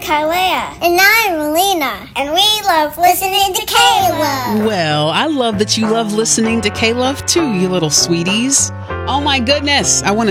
Kylea. And I'm Melina. And we love listening to K-Love. Well, I love that you love listening to K-Love too, you little sweeties. Oh my goodness. I want to